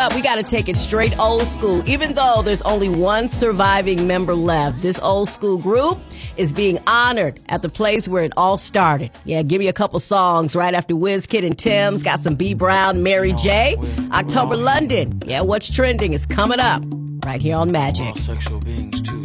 up, we got to take it straight old school. Even though there's only one surviving member left, this old school group is being honored at the place where it all started. Yeah, give me a couple songs right after WizKid and Tim's. Got some B. Brown, Mary J. October London. Yeah, what's trending is coming up right here on Magic. All sexual beings too.